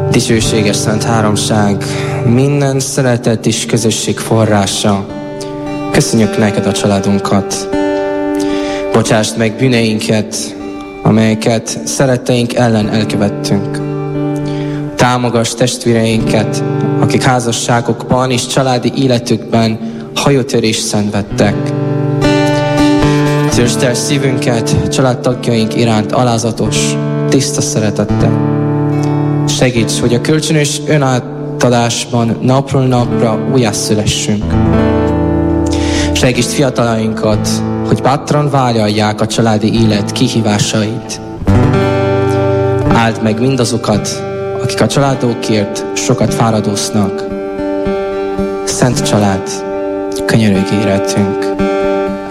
Dicsőséges Szent Háromság, minden szeretet és közösség forrása. Köszönjük neked a családunkat. Bocsásd meg bűneinket, amelyeket szeretteink ellen elkövettünk. Támogass testvéreinket, akik házasságokban és családi életükben hajótörést szenvedtek. Töltsd el szívünket családtagjaink iránt alázatos, tiszta szeretettel. Segíts, hogy a kölcsönös önátadásban napról napra újjászülessünk. Segíts fiatalainkat, hogy bátran vállalják a családi élet kihívásait. Áld meg mindazokat, akik a családokért sokat fáradoznak. Szent család, könyörögj éretünk.